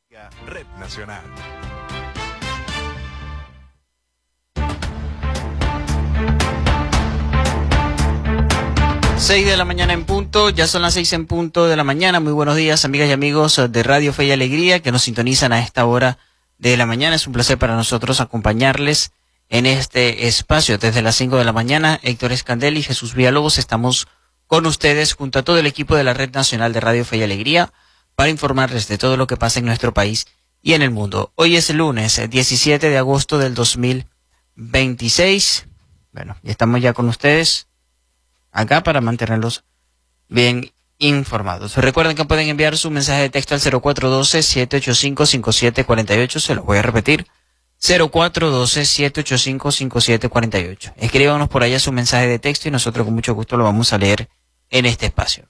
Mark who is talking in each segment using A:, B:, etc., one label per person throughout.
A: Red Nacional.
B: 6 de la mañana en punto, ya son las 6 en punto de la mañana. Muy buenos días, amigas y amigos de Radio Fe y Alegría que nos sintonizan a esta hora de la mañana. Es un placer para nosotros acompañarles en este espacio desde las 5 de la mañana. Héctor Escandel y Jesús Villalobos estamos con ustedes junto a todo el equipo de la Red Nacional de Radio Fe y Alegría para informarles de todo lo que pasa en nuestro país y en el mundo. Hoy es el lunes 17 de agosto del 2026. Bueno, y estamos ya con ustedes acá para mantenerlos bien informados. Recuerden que pueden enviar su mensaje de texto al 0412-785-5748. Se lo voy a repetir. 0412-785-5748. Escríbanos por allá su mensaje de texto y nosotros con mucho gusto lo vamos a leer en este espacio.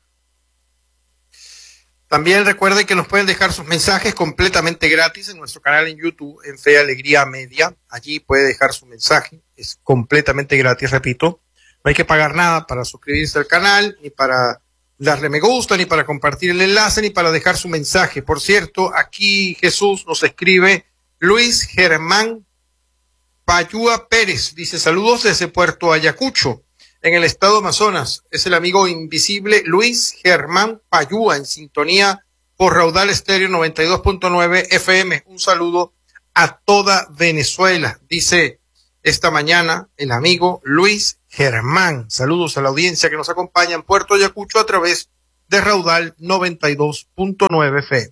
C: También recuerden que nos pueden dejar sus mensajes completamente gratis en nuestro canal en YouTube, en Fe Alegría Media. Allí puede dejar su mensaje. Es completamente gratis, repito. No hay que pagar nada para suscribirse al canal, ni para darle me gusta, ni para compartir el enlace, ni para dejar su mensaje. Por cierto, aquí Jesús nos escribe Luis Germán Payúa Pérez. Dice, saludos desde Puerto Ayacucho, en el estado Amazonas. Es el amigo invisible Luis Germán Payúa, en sintonía por Raudal Estéreo 92.9 FM. Un saludo a toda Venezuela, dice esta mañana el amigo Luis Germán. Saludos a la audiencia que nos acompaña en Puerto Ayacucho a través de Raudal 92.9 FM.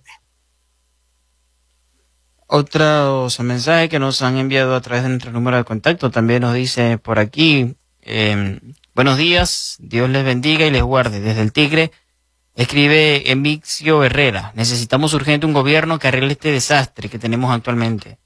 B: Otros mensajes que nos han enviado a través de nuestro número de contacto también nos dice por aquí, buenos días, Dios les bendiga y les guarde. Desde el Tigre escribe Emixio Herrera, necesitamos urgente un gobierno que arregle este desastre que tenemos actualmente.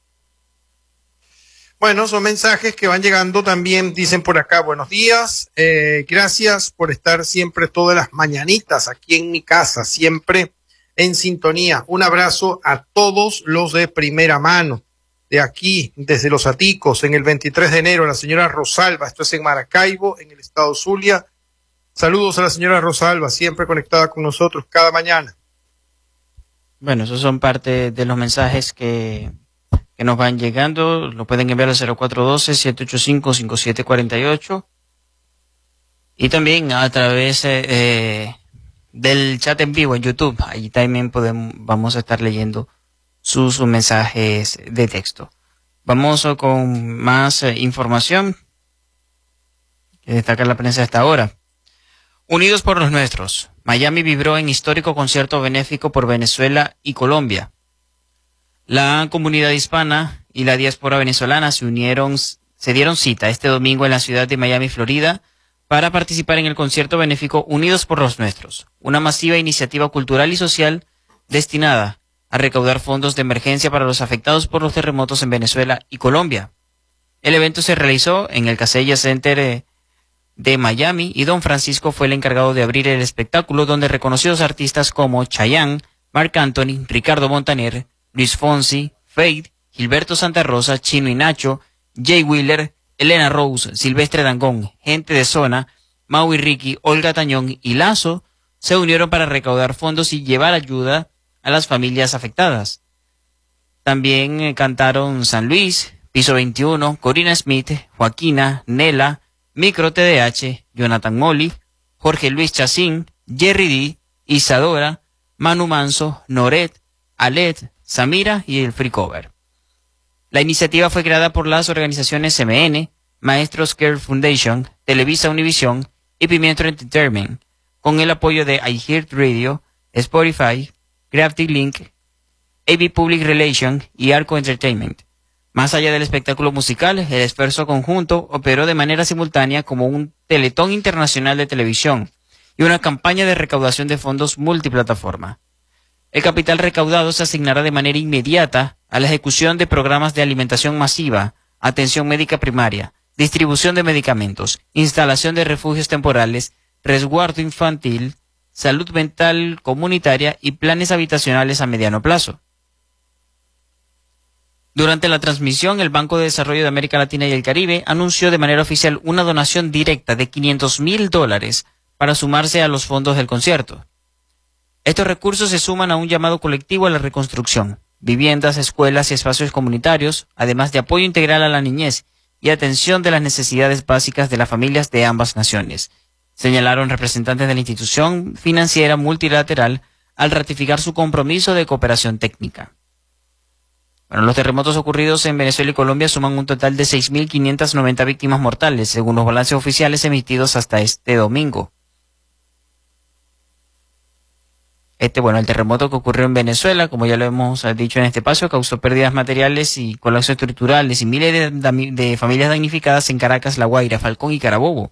C: Bueno, son mensajes que van llegando también, dicen por acá, buenos días, gracias por estar siempre todas las mañanitas aquí en mi casa, siempre en sintonía. Un abrazo a todos los de primera mano, de aquí, desde Los Aticos, en el 23 de enero, la señora Rosalba, esto es en Maracaibo, en el estado Zulia. Saludos a la señora Rosalba, siempre conectada con nosotros cada mañana.
B: Bueno, esos son parte de los mensajes que nos van llegando. Lo pueden enviar al 0412-785-5748 y también a través del chat en vivo en YouTube. Ahí también vamos a estar leyendo sus mensajes de texto. Vamos con más información que destaca la prensa hasta ahora. Unidos por los nuestros. Miami vibró en histórico concierto benéfico por Venezuela y Colombia. La comunidad hispana y la diáspora venezolana se dieron cita este domingo en la ciudad de Miami, Florida, para participar en el concierto benéfico Unidos por los Nuestros, una masiva iniciativa cultural y social destinada a recaudar fondos de emergencia para los afectados por los terremotos en Venezuela y Colombia. El evento se realizó en el Casella Center de Miami y Don Francisco fue el encargado de abrir el espectáculo, donde reconocidos artistas como Chayanne, Marc Anthony, Ricardo Montaner, Luis Fonsi, Faith, Gilberto Santa Rosa, Chino y Nacho, Jay Wheeler, Elena Rose, Silvestre Dangond, Gente de Zona, Mau y Ricky, Olga Tañón y Lazo se unieron para recaudar fondos y llevar ayuda a las familias afectadas. También cantaron San Luis, Piso 21, Corina Smith, Joaquina, Nela, Micro TDH, Jonathan Molly, Jorge Luis Chacín, Jerry D, Isadora, Manu Manso, Noret, Alet, Samira y el Free Cover. La iniciativa fue creada por las organizaciones MN, Maestros Care Foundation, Televisa Univisión y Pimiento Entertainment, con el apoyo de iHeartRadio, Spotify, Gravity Link, AB Public Relations y Arco Entertainment. Más allá del espectáculo musical, el esfuerzo conjunto operó de manera simultánea como un teletón internacional de televisión y una campaña de recaudación de fondos multiplataforma. El capital recaudado se asignará de manera inmediata a la ejecución de programas de alimentación masiva, atención médica primaria, distribución de medicamentos, instalación de refugios temporales, resguardo infantil, salud mental comunitaria y planes habitacionales a mediano plazo. Durante la transmisión, el Banco de Desarrollo de América Latina y el Caribe anunció de manera oficial una donación directa de $500,000 para sumarse a los fondos del concierto. Estos recursos se suman a un llamado colectivo a la reconstrucción, viviendas, escuelas y espacios comunitarios, además de apoyo integral a la niñez y atención de las necesidades básicas de las familias de ambas naciones, señalaron representantes de la institución financiera multilateral al ratificar su compromiso de cooperación técnica. Bueno, los terremotos ocurridos en Venezuela y Colombia suman un total de 6.590 víctimas mortales, según los balances oficiales emitidos hasta este domingo. El terremoto que ocurrió en Venezuela, como ya lo hemos dicho en este espacio, causó pérdidas materiales y colapsos estructurales y miles de familias damnificadas en Caracas, La Guaira, Falcón y Carabobo.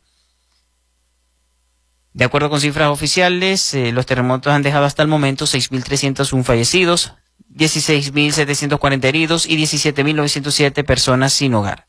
B: De acuerdo con cifras oficiales, los terremotos han dejado hasta el momento 6.301 fallecidos, 16.740 heridos y 17.907 personas sin hogar.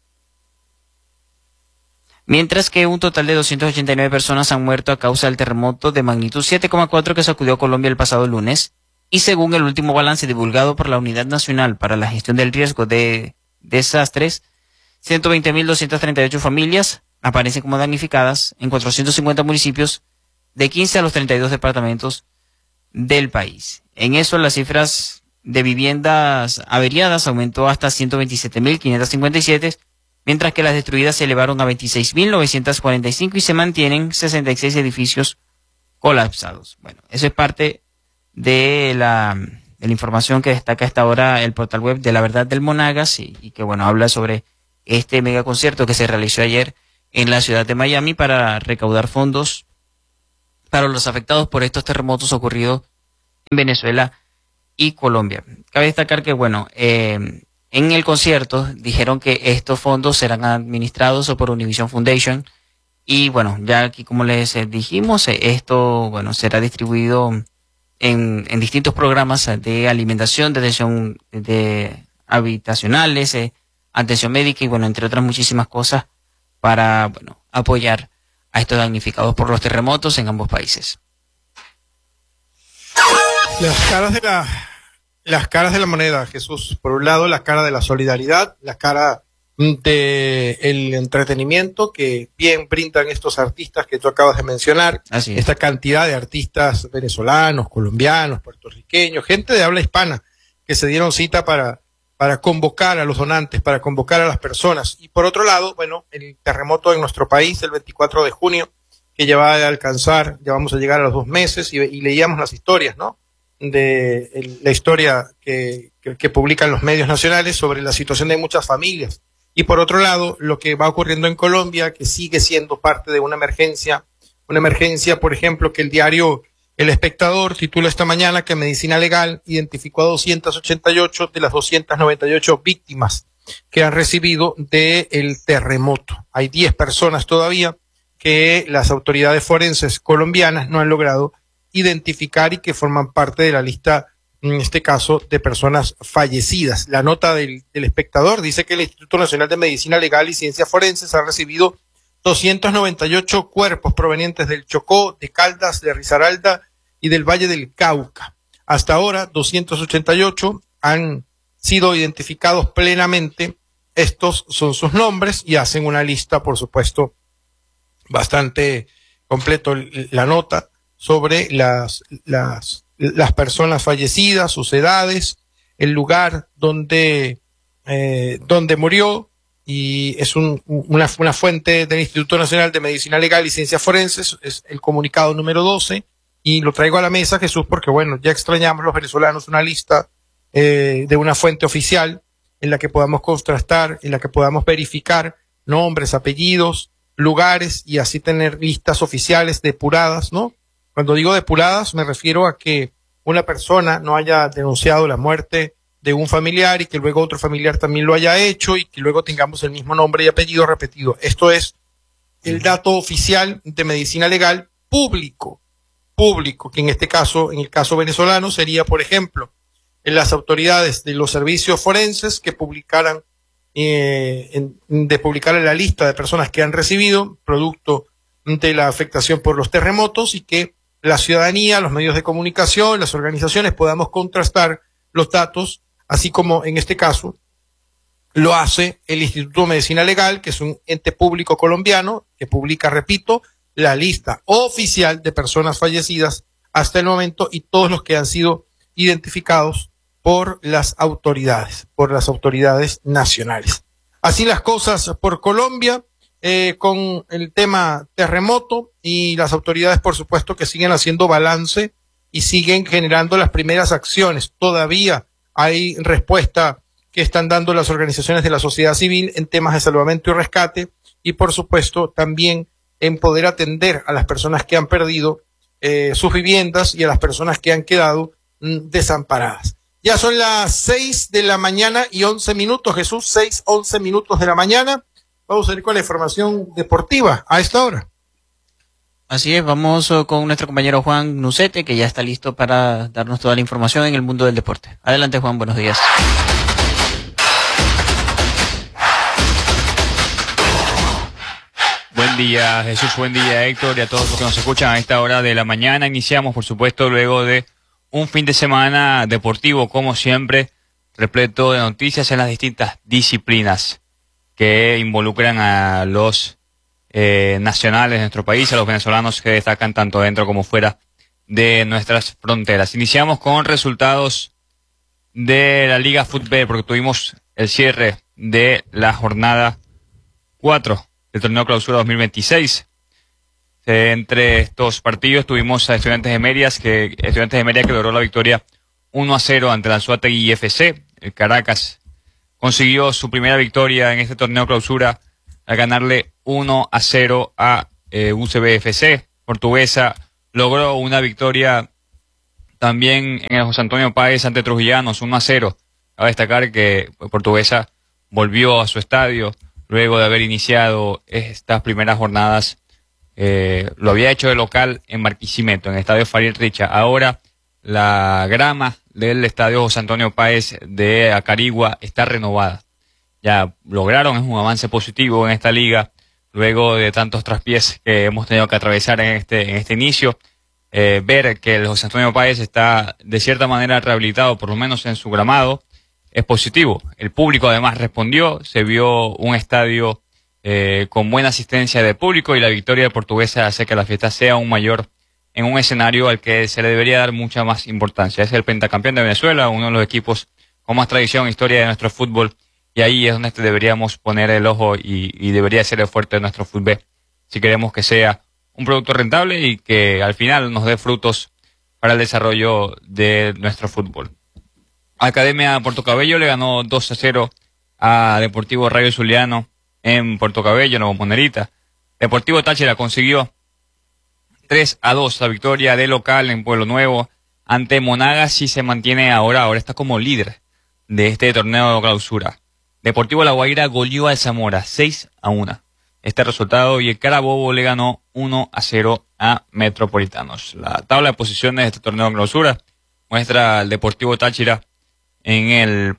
B: Mientras que un total de 289 personas han muerto a causa del terremoto de magnitud 7,4 que sacudió Colombia el pasado lunes, y según el último balance divulgado por la Unidad Nacional para la Gestión del Riesgo de Desastres, 120.238 familias aparecen como damnificadas en 450 municipios de 15 a los 32 departamentos del país. En eso, las cifras de viviendas averiadas aumentó hasta 127.557, mientras que las destruidas se elevaron a 26.945 y se mantienen 66 edificios colapsados. Bueno, eso es parte de la información que destaca hasta ahora el portal web de La Verdad del Monagas y que, habla sobre este megaconcierto que se realizó ayer en la ciudad de Miami para recaudar fondos para los afectados por estos terremotos ocurridos en Venezuela y Colombia. Cabe destacar que, en el concierto dijeron que estos fondos serán administrados por Univision Foundation y ya aquí como les dijimos, esto será distribuido en distintos programas de alimentación, de atención de habitacionales, atención médica y entre otras muchísimas cosas para apoyar a estos damnificados por los terremotos en ambos países.
C: Las caras de la moneda, Jesús. Por un lado, la cara de la solidaridad, la cara del entretenimiento que bien brindan estos artistas que tú acabas de mencionar.
B: Así es.
C: Esta cantidad de artistas venezolanos, colombianos, puertorriqueños, gente de habla hispana que se dieron cita para convocar a los donantes, para convocar a las personas. Y por otro lado, el terremoto en nuestro país, el 24 de junio, que ya va a alcanzar, ya vamos a llegar a los 2 meses y leíamos las historias, ¿no? De la historia que publican los medios nacionales sobre la situación de muchas familias. Y por otro lado, lo que va ocurriendo en Colombia, que sigue siendo parte de una emergencia, por ejemplo, que el diario El Espectador titula esta mañana que Medicina Legal identificó a 288 de las 298 víctimas que han recibido del terremoto. Hay 10 personas todavía que las autoridades forenses colombianas no han logrado identificar y que forman parte de la lista, en este caso, de personas fallecidas. La nota del Espectador dice que el Instituto Nacional de Medicina Legal y Ciencias Forenses ha recibido 298 cuerpos provenientes del Chocó, de Caldas, de Risaralda y del Valle del Cauca. Hasta ahora, 288 han sido identificados plenamente. Estos son sus nombres y hacen una lista, por supuesto, bastante completo la nota sobre las personas fallecidas, sus edades, el lugar donde murió, y es una fuente del Instituto Nacional de Medicina Legal y Ciencias Forenses, es el comunicado número 12, y lo traigo a la mesa, Jesús, porque ya extrañamos los venezolanos una lista de una fuente oficial en la que podamos contrastar, en la que podamos verificar nombres, apellidos, lugares, y así tener listas oficiales depuradas, ¿no? Cuando digo depuradas, me refiero a que una persona no haya denunciado la muerte de un familiar y que luego otro familiar también lo haya hecho y que luego tengamos el mismo nombre y apellido repetido. Esto es el dato oficial de medicina legal público, que en este caso, en el caso venezolano, sería, por ejemplo, en las autoridades de los servicios forenses que publicaran, publicar la lista de personas que han recibido producto de la afectación por los terremotos, y que la ciudadanía, los medios de comunicación, las organizaciones podamos contrastar los datos, así como en este caso lo hace el Instituto de Medicina Legal, que es un ente público colombiano que publica, repito, la lista oficial de personas fallecidas hasta el momento y todos los que han sido identificados por las autoridades nacionales. Así las cosas por Colombia, con el tema terremoto y las autoridades, por supuesto, que siguen haciendo balance y siguen generando las primeras acciones. Todavía hay respuesta que están dando las organizaciones de la sociedad civil en temas de salvamento y rescate y, por supuesto, también en poder atender a las personas que han perdido sus viviendas y a las personas que han quedado desamparadas. Ya son las 6 de la mañana y 11 minutos, Jesús, 6:11 minutos de la mañana. Vamos a ir con la información deportiva a esta hora.
B: Así es, vamos con nuestro compañero Juan Nucete, que ya está listo para darnos toda la información en el mundo del deporte. Adelante, Juan, buenos días.
A: Buen día, Jesús, buen día, Héctor, y a todos los que nos escuchan a esta hora de la mañana. Iniciamos, por supuesto, luego de un fin de semana deportivo, como siempre, repleto de noticias en las distintas disciplinas que involucran a los nacionales de nuestro país, a los venezolanos que destacan tanto dentro como fuera de nuestras fronteras. Iniciamos con resultados de la Liga Fútbol, porque tuvimos el cierre de la jornada 4 del torneo Clausura 2026. Entre estos partidos tuvimos a Estudiantes de Mérida que logró la victoria 1-0 ante la Anzoátegui FC. El Caracas consiguió su primera victoria en este torneo Clausura al ganarle 1-0 a UCB FC. Portuguesa logró una victoria también en el José Antonio Páez ante Trujillanos, 1-0. A destacar que Portuguesa volvió a su estadio luego de haber iniciado estas primeras jornadas. Lo había hecho de local en Barquisimeto, en el estadio Fariel Richa. Ahora la grama del estadio José Antonio Páez de Acarigua está renovada. Ya lograron, es un avance positivo en esta liga, luego de tantos traspiés que hemos tenido que atravesar en este inicio. Ver que el José Antonio Páez está de cierta manera rehabilitado, por lo menos en su gramado, es positivo. El público además respondió, se vio un estadio con buena asistencia de público, y la victoria de Portuguesa hace que la fiesta sea aún mayor en un escenario al que se le debería dar mucha más importancia. Es el pentacampeón de Venezuela, uno de los equipos con más tradición e historia de nuestro fútbol, y ahí es donde deberíamos poner el ojo y debería ser el fuerte de nuestro fútbol si queremos que sea un producto rentable y que al final nos dé frutos para el desarrollo de nuestro fútbol. Academia Puerto Cabello le ganó 2-0 a Deportivo Rayo Zuliano en Puerto Cabello, Nuevo Monerita. Deportivo Táchira consiguió 3-2 la victoria de local en Pueblo Nuevo ante Monagas y se mantiene ahora está como líder de este torneo de Clausura. Deportivo La Guaira goleó al Zamora 6-1. Este resultado, y el Carabobo le ganó 1-0 a Metropolitanos. La tabla de posiciones de este torneo de Clausura muestra al Deportivo Táchira en el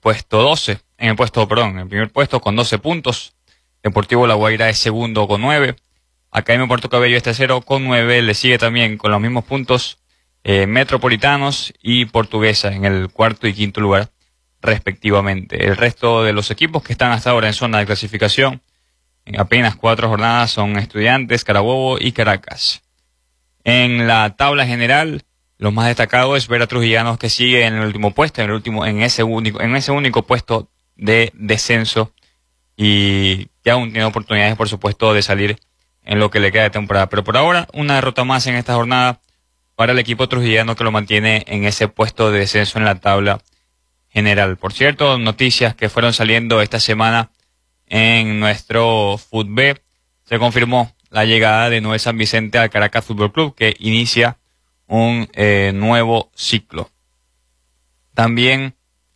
A: primer puesto con 12 puntos. Deportivo La Guaira es segundo con 9. Academia Puerto Cabello es tercero con 9. Le sigue también con los mismos puntos Metropolitanos y Portuguesa en el cuarto y quinto lugar respectivamente. El resto de los equipos que están hasta ahora en zona de clasificación en apenas 4 jornadas son Estudiantes, Carabobo y Caracas. En la tabla general, lo más destacado es ver a Trujillanos, que sigue en el último puesto, en ese único puesto de descenso, y que aún tiene oportunidades, por supuesto, de salir en lo que le queda de temporada. Pero por ahora, una derrota más en esta jornada para el equipo trujillano, que lo mantiene en ese puesto de descenso en la tabla general. Por cierto, noticias que fueron saliendo esta semana en nuestro fútbol. Se confirmó la llegada de Noel San Vicente al Caracas Fútbol Club, que inicia un nuevo ciclo. También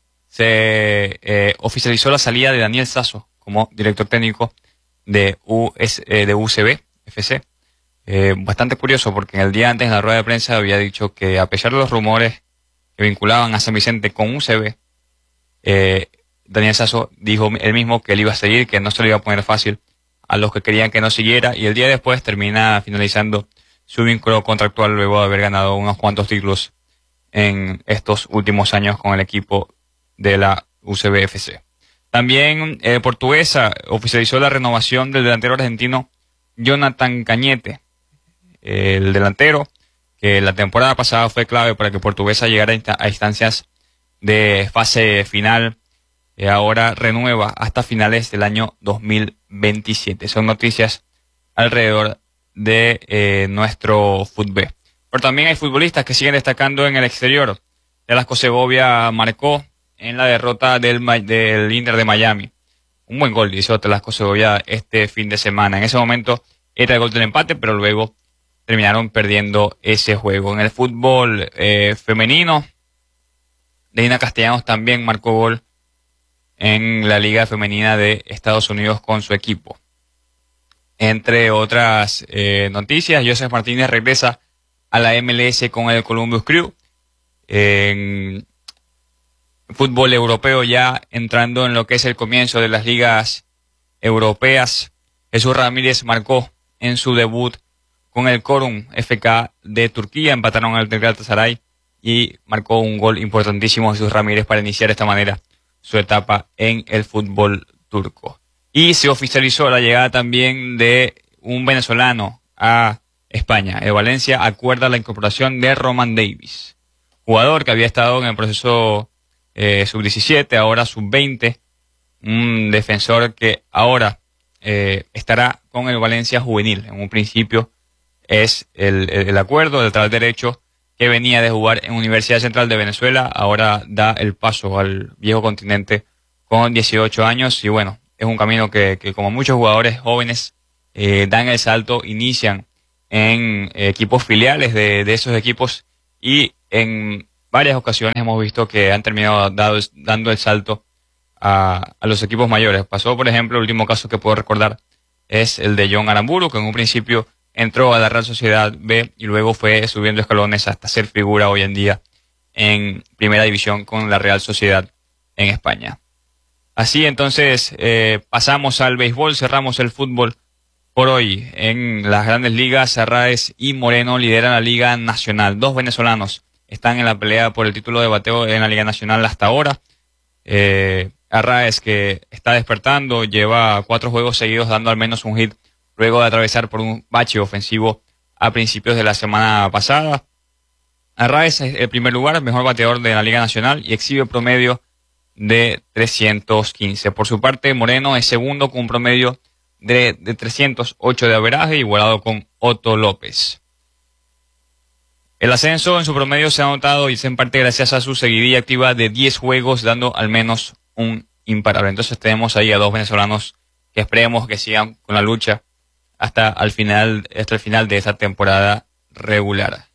A: se oficializó la salida de Daniel Sasso como director técnico de UCB FC. Bastante curioso, porque en el día antes, en la rueda de prensa, había dicho que, a pesar de los rumores que vinculaban a San Vicente con UCB, Daniel Sasso dijo él mismo que él iba a seguir, que no se lo iba a poner fácil a los que querían que no siguiera, y el día después termina finalizando su vínculo contractual luego de haber ganado unos cuantos títulos en estos últimos años con el equipo de la UCB FC. También Portuguesa oficializó la renovación del delantero argentino Jonathan Cañete, el delantero que la temporada pasada fue clave para que Portuguesa llegara a instancias de fase final, ahora renueva hasta finales del año 2027. Son noticias alrededor de nuestro fútbol. Pero también hay futbolistas que siguen destacando en el exterior. Velasco Segovia marcó en la derrota del Inter de Miami. Un buen gol hizo Velasco Segovia este fin de semana. En ese momento era el gol del empate, pero luego terminaron perdiendo ese juego. En el fútbol femenino, Deina Castellanos también marcó gol en la Liga Femenina de Estados Unidos con su equipo. Entre otras noticias, Joseph Martínez regresa a la MLS con el Columbus Crew. En fútbol europeo, ya entrando en lo que es el comienzo de las ligas europeas, Jesús Ramírez marcó en su debut con el Çorum FK de Turquía. Empataron al Galatasaray y marcó un gol importantísimo Jesús Ramírez para iniciar de esta manera su etapa en el fútbol turco. Y se oficializó la llegada también de un venezolano a España. El Valencia acuerda la incorporación de Roman Davis, jugador que había estado en el proceso sub-17, ahora sub-20, un defensor que ahora estará con el Valencia juvenil. En un principio es el acuerdo del lateral derecho que venía de jugar en Universidad Central de Venezuela, ahora da el paso al viejo continente con 18 años y bueno, es un camino que como muchos jugadores jóvenes dan el salto, inician en equipos filiales de esos equipos y en varias ocasiones hemos visto que han terminado dando el salto a los equipos mayores. Pasó, por ejemplo, el último caso que puedo recordar es el de John Aramburu, que en un principio entró a la Real Sociedad B y luego fue subiendo escalones hasta ser figura hoy en día en primera división con la Real Sociedad en España. Así entonces pasamos al béisbol, cerramos el fútbol por hoy. En las grandes ligas, Arraez y Moreno lideran la Liga Nacional. Dos venezolanos están en la pelea por el título de bateo en la Liga Nacional hasta ahora. Arraez, que está despertando, lleva 4 juegos seguidos dando al menos un hit luego de atravesar por un bache ofensivo a principios de la semana pasada. Arraez es el primer lugar, mejor bateador de la Liga Nacional y exhibe promedio de 315. Por su parte, Moreno es segundo con un promedio de 308 de averaje, igualado con Otto López. El ascenso en su promedio se ha notado y es en parte gracias a su seguidilla activa de 10 juegos, dando al menos un imparable. Entonces tenemos ahí a dos venezolanos que esperemos que sigan con la lucha hasta el final de esta temporada regular.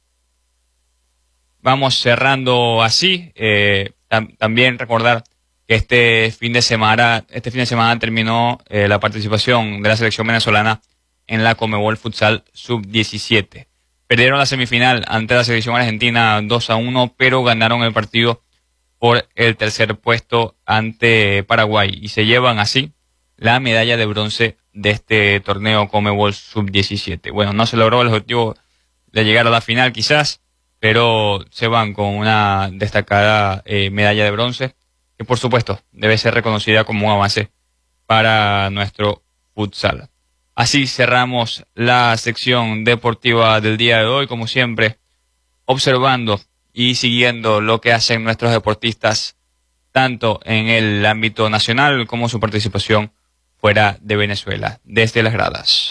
A: Vamos cerrando así. También recordar que este fin de semana terminó la participación de la selección venezolana en la Conmebol Futsal Sub-17. Perdieron la semifinal ante la selección argentina 2-1, pero ganaron el partido por el tercer puesto ante Paraguay y se llevan así la medalla de bronce de este torneo Conmebol Sub-17. Bueno, no se logró el objetivo de llegar a la final quizás, pero se van con una destacada medalla de bronce que por supuesto debe ser reconocida como un avance para nuestro futsal. Así cerramos la sección deportiva del día de hoy, como siempre, observando y siguiendo lo que hacen nuestros deportistas, tanto en el ámbito nacional como su participación fuera de Venezuela, desde las gradas.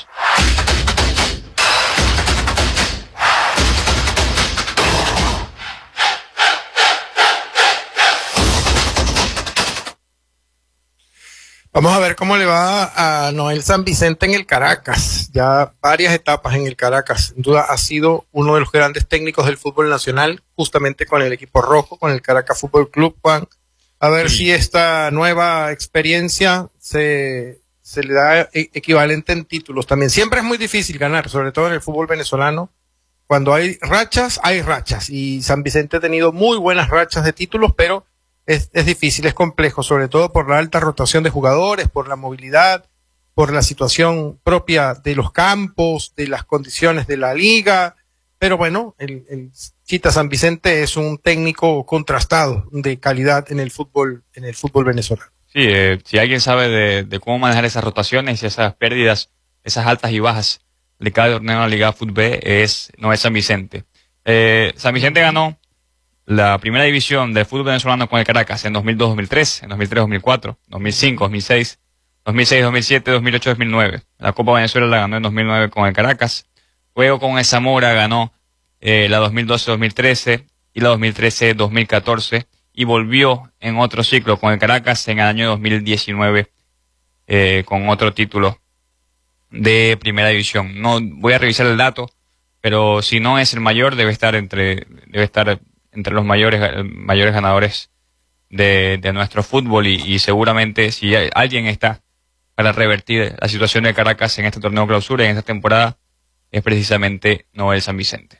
C: Vamos a ver cómo le va a Noel San Vicente en el Caracas. Ya varias etapas en el Caracas. Sin duda ha sido uno de los grandes técnicos del fútbol nacional, justamente con el equipo rojo, con el Caracas Fútbol Club, Juan. A ver si esta nueva experiencia se le da equivalente en títulos también. Siempre es muy difícil ganar, sobre todo en el fútbol venezolano. Cuando hay rachas, hay rachas. Y San Vicente ha tenido muy buenas rachas de títulos, pero es difícil, es complejo, sobre todo por la alta rotación de jugadores, por la movilidad, por la situación propia de los campos, de las condiciones de la liga. Pero bueno, el Chita San Vicente es un técnico contrastado de calidad en el fútbol venezolano.
A: Sí, si alguien sabe de cómo manejar esas rotaciones y esas pérdidas, esas altas y bajas de cada torneo de la Liga Fútbol, no es San Vicente. San Vicente ganó la primera división del fútbol venezolano con el Caracas en 2002-2003, en 2003-2004, 2005-2006, 2006-2007, 2008-2009. La Copa Venezuela la ganó en 2009 con el Caracas. Luego con el Zamora ganó la 2012-2013 y la 2013-2014 y volvió en otro ciclo con el Caracas en el año 2019 con otro título de primera división. No voy a revisar el dato, pero si no es el mayor, debe estar entre los mayores ganadores de nuestro fútbol y seguramente si alguien está para revertir la situación de Caracas en este torneo clausura y en esta temporada es precisamente Nobel San Vicente.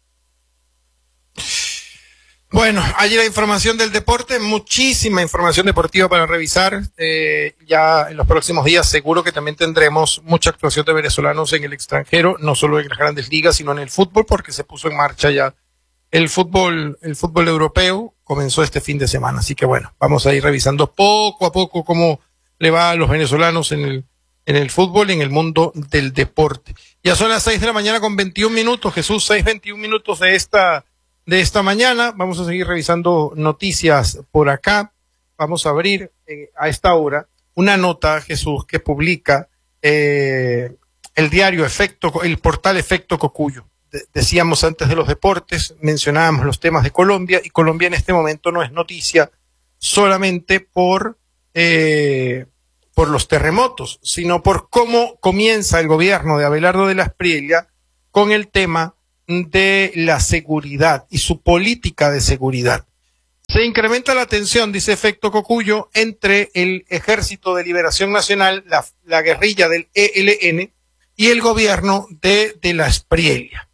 C: Bueno, allí la información del deporte, muchísima información deportiva para revisar. Ya en los próximos días seguro que también tendremos mucha actuación de venezolanos en el extranjero, no solo en las grandes ligas, sino en el fútbol, porque se puso en marcha ya el fútbol europeo, comenzó este fin de semana. Así que bueno, vamos a ir revisando poco a poco cómo le va a los venezolanos en el fútbol y en el mundo del deporte. Ya son las 6 de la mañana con 21 minutos, Jesús, 6:21 minutos de esta mañana. Vamos a seguir revisando noticias por acá. Vamos a abrir a esta hora una nota, Jesús, que publica el diario el portal Efecto Cocuyo. Decíamos antes de los deportes, mencionábamos los temas de Colombia, y Colombia en este momento no es noticia solamente por los terremotos, sino por cómo comienza el gobierno de Abelardo de la Espriella con el tema de la seguridad y su política de seguridad. Se incrementa la tensión, dice Efecto Cocuyo, entre el Ejército de Liberación Nacional, la guerrilla del ELN, y el gobierno de la Espriella.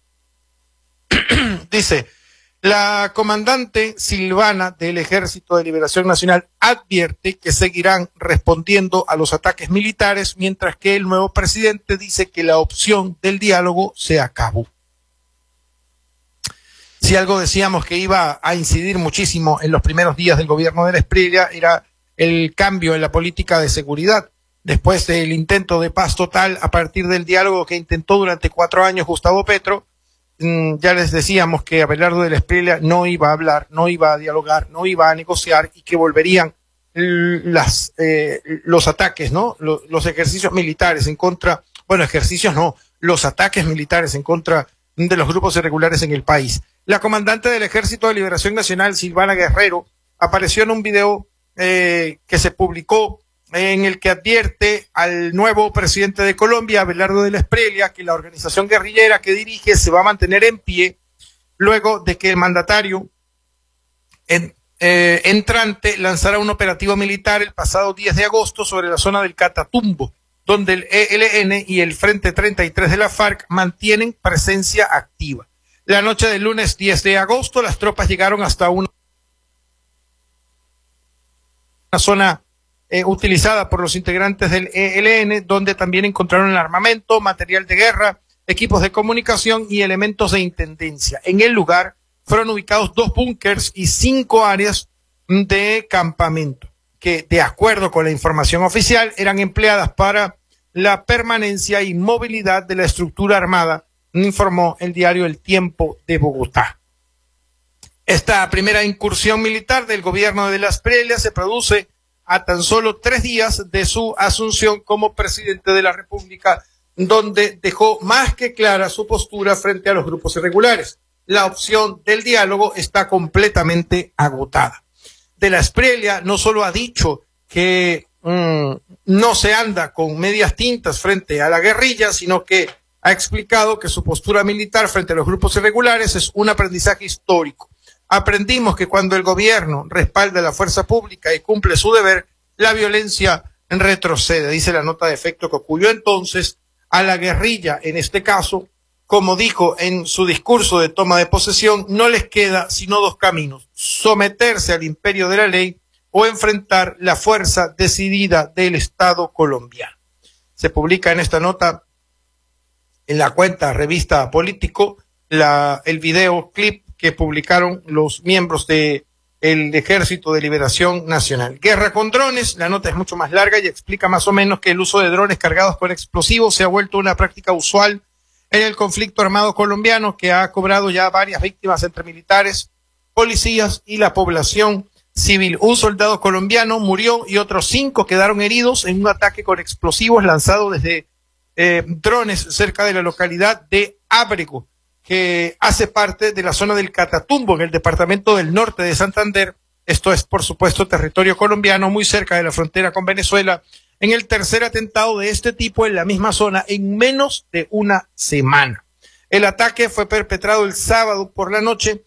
C: Dice, la comandante Silvana del Ejército de Liberación Nacional advierte que seguirán respondiendo a los ataques militares, mientras que el nuevo presidente dice que la opción del diálogo se acabó. Si algo decíamos que iba a incidir muchísimo en los primeros días del gobierno de la Espriella era el cambio en la política de seguridad. Después del intento de paz total a partir del diálogo que intentó durante 4 años Gustavo Petro, ya les decíamos que Abelardo de la Espriella no iba a hablar, no iba a dialogar, no iba a negociar y que volverían los ataques, ¿no? Los ejercicios militares en contra, bueno, ejercicios no, los ataques militares en contra de los grupos irregulares en el país. La comandante del Ejército de Liberación Nacional, Silvana Guerrero, apareció en un video que se publicó en el que advierte al nuevo presidente de Colombia, Abelardo de la Espriella, que la organización guerrillera que dirige se va a mantener en pie luego de que el mandatario entrante lanzara un operativo militar el pasado 10 de agosto sobre la zona del Catatumbo, donde el ELN y el Frente 33 de la FARC mantienen presencia activa. La noche del lunes 10 de agosto, las tropas llegaron hasta una zona utilizada por los integrantes del ELN, donde también encontraron el armamento, material de guerra, equipos de comunicación y elementos de intendencia. En el lugar fueron ubicados 2 búnkers y 5 áreas de campamento, que de acuerdo con la información oficial eran empleadas para la permanencia y movilidad de la estructura armada, informó el diario El Tiempo de Bogotá. Esta primera incursión militar del gobierno de la Espriella se produce a tan solo 3 días de su asunción como presidente de la República, donde dejó más que clara su postura frente a los grupos irregulares. La opción del diálogo está completamente agotada. De la Espriella no solo ha dicho que no se anda con medias tintas frente a la guerrilla, sino que ha explicado que su postura militar frente a los grupos irregulares es un aprendizaje histórico. Aprendimos que cuando el gobierno respalda a la fuerza pública y cumple su deber, la violencia retrocede, dice la nota de Efecto Cocuyo. Entonces, a la guerrilla, en este caso, como dijo en su discurso de toma de posesión, no les queda sino 2 caminos: someterse al imperio de la ley o enfrentar la fuerza decidida del Estado colombiano. Se publica en esta nota, en la cuenta Revista Político, el videoclip que publicaron los miembros del Ejército de Liberación Nacional. Guerra con drones, la nota es mucho más larga y explica más o menos que el uso de drones cargados con explosivos se ha vuelto una práctica usual en el conflicto armado colombiano que ha cobrado ya varias víctimas entre militares, policías y la población civil. Un soldado colombiano murió y otros 5 quedaron heridos en un ataque con explosivos lanzado desde drones cerca de la localidad de Ábrego, que hace parte de la zona del Catatumbo, en el departamento del norte de Santander. Esto es, por supuesto, territorio colombiano, muy cerca de la frontera con Venezuela, en el tercer atentado de este tipo en la misma zona en menos de una semana. El ataque fue perpetrado el sábado por la noche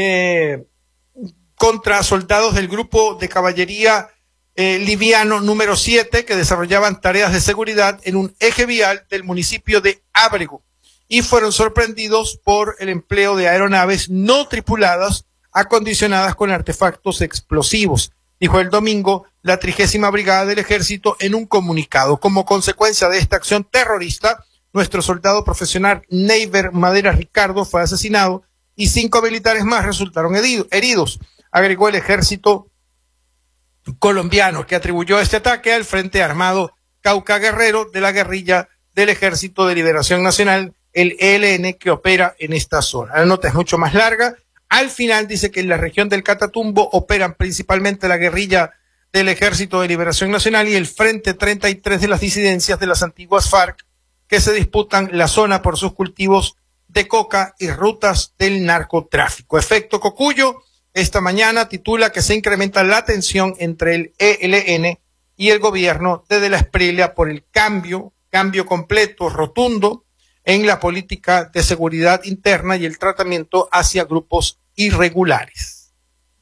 C: contra soldados del grupo de caballería liviano número 7 que desarrollaban tareas de seguridad en un eje vial del municipio de Ábrego y fueron sorprendidos por el empleo de aeronaves no tripuladas acondicionadas con artefactos explosivos, dijo el domingo la 30ª Brigada del Ejército en un comunicado. Como consecuencia de esta acción terrorista, nuestro soldado profesional Neiber Madera Ricardo fue asesinado y 5 militares más resultaron heridos, agregó el ejército colombiano, que atribuyó este ataque al Frente Armado Cauca Guerrero de la guerrilla del Ejército de Liberación Nacional, el ELN, que opera en esta zona. La nota es mucho más larga. Al final dice que en la región del Catatumbo operan principalmente la guerrilla del Ejército de Liberación Nacional y el Frente 33 de las disidencias de las antiguas FARC, que se disputan la zona por sus cultivos de coca y rutas del narcotráfico. Efecto Cocuyo, esta mañana titula que se incrementa la tensión entre el ELN y el gobierno desde la Esprilia por el cambio completo, rotundo, en la política de seguridad interna y el tratamiento hacia grupos irregulares.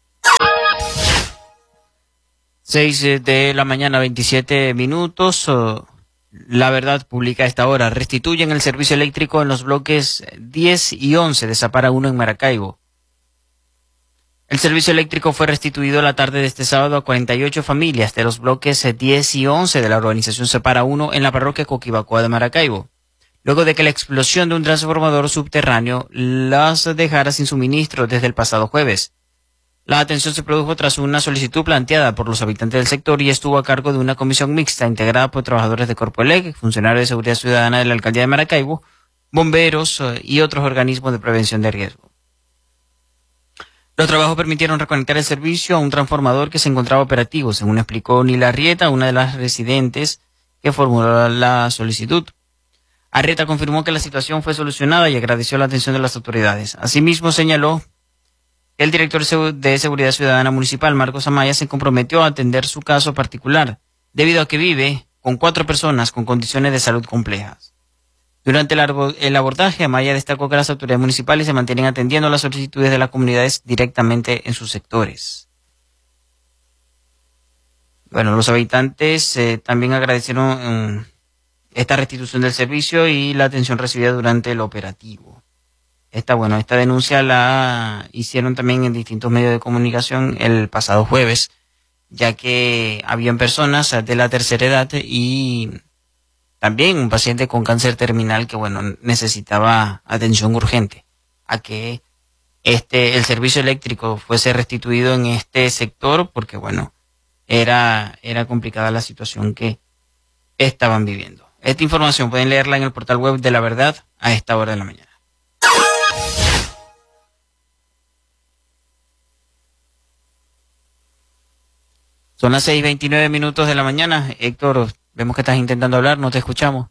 B: 6 de la mañana, 27 minutos. La Verdad publica a esta hora: restituyen el servicio eléctrico en los bloques 10 y 11 de Zapara 1 en Maracaibo. El servicio eléctrico fue restituido la tarde de este sábado a 48 familias de los bloques 10 y 11 de la urbanización Zapara 1 en la parroquia Coquibacoa de Maracaibo, luego de que la explosión de un transformador subterráneo las dejara sin suministro desde el pasado jueves. La atención se produjo tras una solicitud planteada por los habitantes del sector y estuvo a cargo de una comisión mixta integrada por trabajadores de Corpoelec, funcionarios de seguridad ciudadana de la alcaldía de Maracaibo, bomberos y otros organismos de prevención de riesgo. Los trabajos permitieron reconectar el servicio a un transformador que se encontraba operativo, según explicó Nila Arrieta, una de las residentes que formuló la solicitud. Arrieta confirmó que la situación fue solucionada y agradeció la atención de las autoridades. Asimismo, señaló que el director de Seguridad Ciudadana Municipal, Marcos Amaya, se comprometió a atender su caso particular, debido a que vive con 4 personas con condiciones de salud complejas. Durante el abordaje, Amaya destacó que las autoridades municipales se mantienen atendiendo las solicitudes de las comunidades directamente en sus sectores. Bueno, los habitantes también agradecieron esta restitución del servicio y la atención recibida durante el operativo. Esta denuncia la hicieron también en distintos medios de comunicación el pasado jueves, ya que habían personas de la tercera edad y también un paciente con cáncer terminal que necesitaba atención urgente a que el servicio eléctrico fuese restituido en este sector, porque era complicada la situación que estaban viviendo. Esta información pueden leerla en el portal web de La Verdad a esta hora de la mañana. Son las 6:29 minutos de la mañana. Héctor, vemos que estás intentando hablar, no te escuchamos.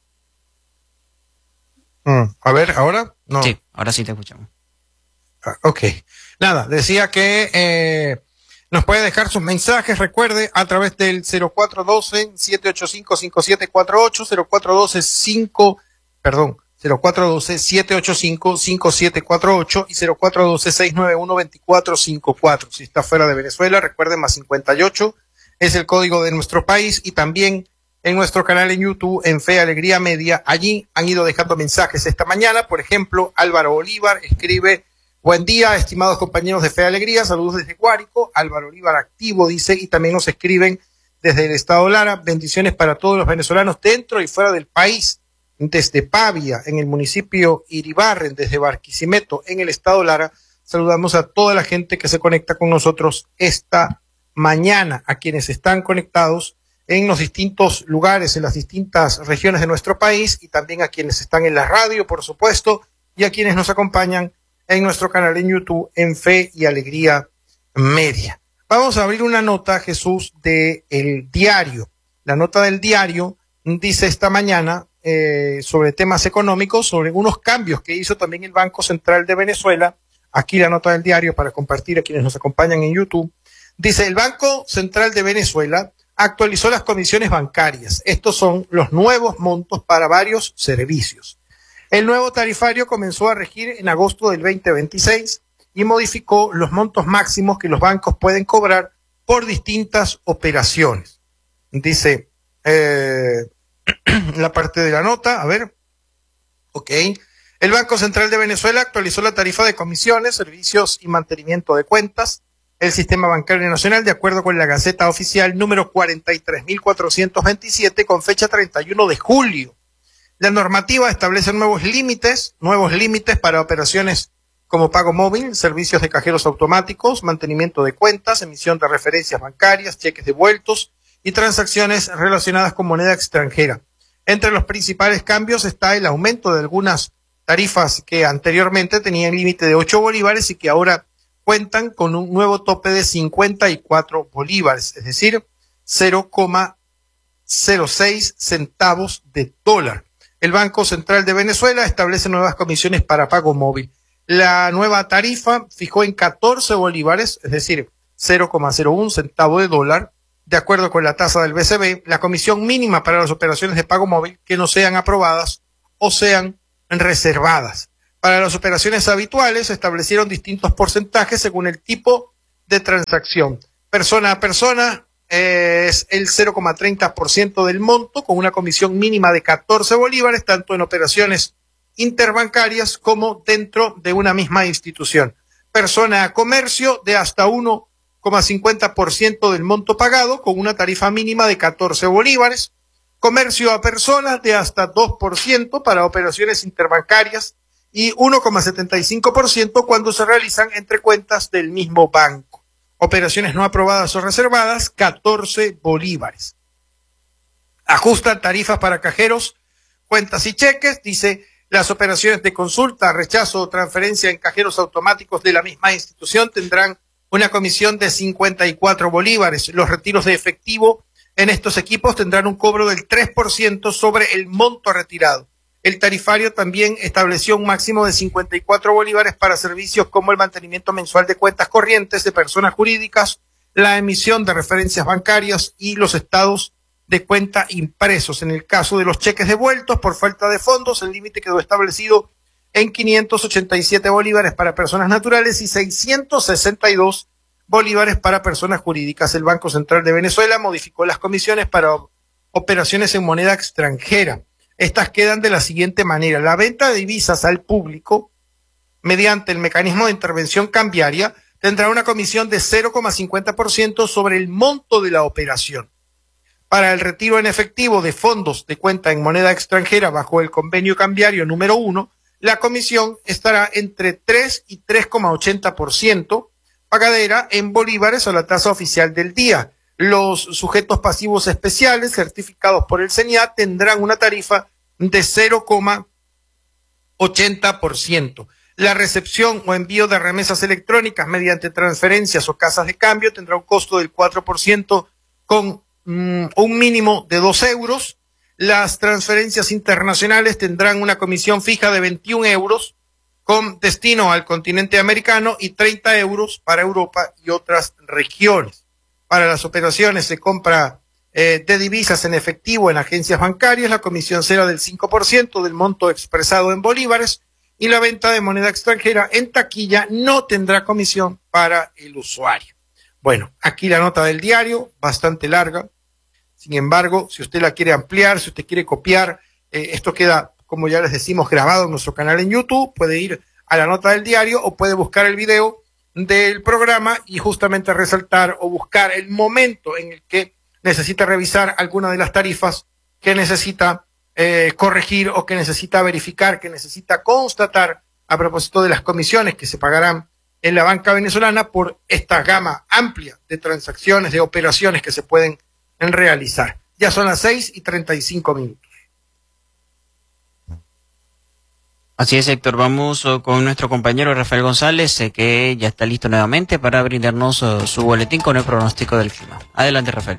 C: A ver, ¿ahora? No.
B: Sí, ahora sí te escuchamos.
C: Ok. Nada, decía que nos puede dejar sus mensajes, recuerde, a través del 0412-785-5748, 0412-785-5748 y 0412-691-2454. Si está fuera de Venezuela, recuerde, más 58 es el código de nuestro país, y también en nuestro canal en YouTube, en Fe Alegría Media. Allí han ido dejando mensajes esta mañana. Por ejemplo, Álvaro Bolívar escribe: buen día, estimados compañeros de Fe Alegría, saludos desde Guárico. Álvaro Bolívar activo, dice, y también nos escriben desde el estado Lara: bendiciones para todos los venezolanos dentro y fuera del país. Desde Pavia, en el municipio Iribarren, desde Barquisimeto, en el estado Lara, saludamos a toda la gente que se conecta con nosotros esta mañana, a quienes están conectados en los distintos lugares, en las distintas regiones de nuestro país, y también a quienes están en la radio, por supuesto, y a quienes nos acompañan en nuestro canal en YouTube, en Fe y Alegría Media. Vamos a abrir una nota, Jesús, de El Diario. La nota del Diario dice esta mañana sobre temas económicos, sobre unos cambios que hizo también el Banco Central de Venezuela. Aquí la nota del Diario para compartir a quienes nos acompañan en YouTube. Dice: el Banco Central de Venezuela actualizó las comisiones bancarias. Estos son los nuevos montos para varios servicios. El nuevo tarifario comenzó a regir en agosto del 2026 y modificó los montos máximos que los bancos pueden cobrar por distintas operaciones. Dice la parte de la nota, a ver, ok. El Banco Central de Venezuela actualizó la tarifa de comisiones, servicios y mantenimiento de cuentas. El Sistema Bancario Nacional, de acuerdo con la Gaceta Oficial número 43.427, con fecha 31 de julio. La normativa establece nuevos límites para operaciones como pago móvil, servicios de cajeros automáticos, mantenimiento de cuentas, emisión de referencias bancarias, cheques devueltos y transacciones relacionadas con moneda extranjera. Entre los principales cambios está el aumento de algunas tarifas que anteriormente tenían límite de 8 bolívares y que ahora cuentan con un nuevo tope de 54 bolívares, es decir, 0,06 centavos de dólar. El Banco Central de Venezuela establece nuevas comisiones para pago móvil. La nueva tarifa fijó en 14 bolívares, es decir, 0,01 centavo de dólar. De acuerdo con la tasa del BCB, la comisión mínima para las operaciones de pago móvil que no sean aprobadas o sean reservadas. Para las operaciones habituales se establecieron distintos porcentajes según el tipo de transacción. Persona a persona es el 0,30% del monto, con una comisión mínima de 14 bolívares, tanto en operaciones interbancarias como dentro de una misma institución. Persona a comercio de hasta 1,50% del monto pagado, con una tarifa mínima de 14 bolívares. Comercio a personas de hasta 2% para operaciones interbancarias y 1,75% cuando se realizan entre cuentas del mismo banco. Operaciones no aprobadas o reservadas, 14 bolívares. Ajustan tarifas para cajeros, cuentas y cheques. Dice: las operaciones de consulta, rechazo o transferencia en cajeros automáticos de la misma institución tendrán una comisión de 54 bolívares. Los retiros de efectivo en estos equipos tendrán un cobro del 3% sobre el monto retirado. El tarifario también estableció un máximo de 54 bolívares para servicios como el mantenimiento mensual de cuentas corrientes de personas jurídicas, la emisión de referencias bancarias y los estados de cuenta impresos. En el caso de los cheques devueltos por falta de fondos, el límite quedó establecido en 587 bolívares para personas naturales y 662 bolívares para personas jurídicas. El Banco Central de Venezuela modificó las comisiones para operaciones en moneda extranjera. Estas quedan de la siguiente manera: la venta de divisas al público mediante el mecanismo de intervención cambiaria tendrá una comisión de 0,50% sobre el monto de la operación. Para el retiro en efectivo de fondos de cuenta en moneda extranjera bajo el convenio cambiario número 1, la comisión estará entre 3 y 3,80%, pagadera en bolívares a la tasa oficial del día. Los sujetos pasivos especiales certificados por el CENIAT tendrán una tarifa de 0,80%. La recepción o envío de remesas electrónicas mediante transferencias o casas de cambio tendrá un costo del 4% con un mínimo de 2 euros. Las transferencias internacionales tendrán una comisión fija de 21 euros con destino al continente americano y 30 euros para Europa y otras regiones. Para las operaciones de compra de divisas en efectivo en agencias bancarias, la comisión será del 5% del monto expresado en bolívares, y la venta de moneda extranjera en taquilla no tendrá comisión para el usuario. Bueno, aquí la nota del diario, bastante larga. Sin embargo, si usted la quiere ampliar, si usted quiere copiar, esto queda, como ya les decimos, grabado en nuestro canal en YouTube. Puede ir a la nota del diario o puede buscar el video del programa y justamente resaltar o buscar el momento en el que necesita revisar alguna de las tarifas que necesita corregir o que necesita verificar, que necesita constatar a propósito de las comisiones que se pagarán en la banca venezolana por esta gama amplia de transacciones, de operaciones que se pueden en realizar. Ya son las 6:35.
B: Así es, Héctor. Vamos con nuestro compañero Rafael González, que ya está listo nuevamente para brindarnos su boletín con el pronóstico del clima. Adelante, Rafael.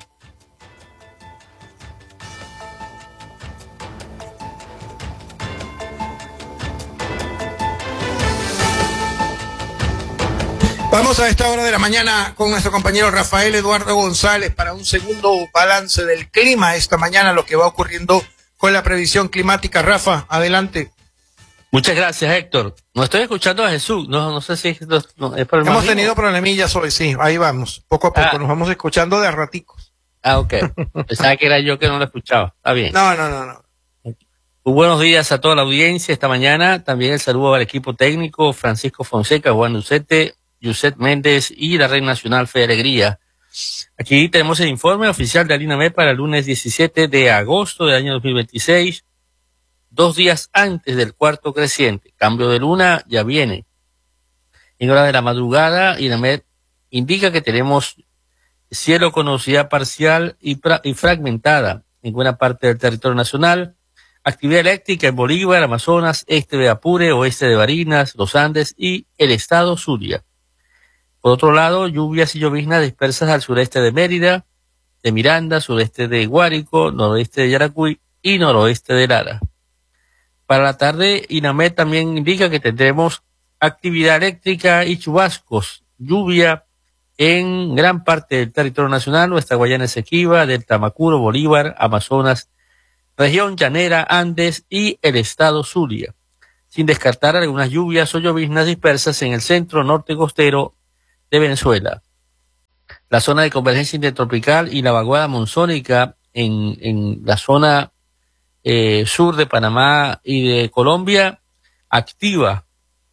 C: Vamos a esta hora de la mañana con nuestro compañero Rafael Eduardo González para un segundo balance del clima esta mañana, lo que va ocurriendo con la previsión climática. Rafa, adelante.
D: Muchas gracias, Héctor. No estoy escuchando a Jesús. No sé si es por el
C: Hemos tenido problemillas hoy, sí. Ahí vamos. Poco a poco nos vamos escuchando de a raticos.
D: Ok. Pensaba que era yo que no lo escuchaba. Está bien.
C: No.
D: Muy buenos días a toda la audiencia esta mañana. También el saludo al equipo técnico, Francisco Fonseca, Juan Lucete, Yuset Méndez y la Red Nacional Fe de Alegría. Aquí tenemos el informe oficial de INAMED para el lunes 17 de agosto del año 2026. 2 días antes del cuarto creciente. Cambio de luna ya viene. En hora de la madrugada, INAMED indica que tenemos cielo con nubosidad parcial y fragmentada en buena parte del territorio nacional. Actividad eléctrica en Bolívar, Amazonas, este de Apure, oeste de Barinas, los Andes y el estado Zulia. Por otro lado, lluvias y lloviznas dispersas al sureste de Mérida, de Miranda, sureste de Guárico, noroeste de Yaracuy y noroeste de Lara. Para la tarde, INAMED también indica que tendremos actividad eléctrica y chubascos, lluvia en gran parte del territorio nacional, nuestra Guayana Esequiba, del Tamacuro, Bolívar, Amazonas, región llanera, Andes y el estado Zulia, sin descartar algunas lluvias o lloviznas dispersas en el centro norte costero de Venezuela. La zona de convergencia intertropical y la vaguada monzónica en la zona sur de Panamá y de Colombia activa,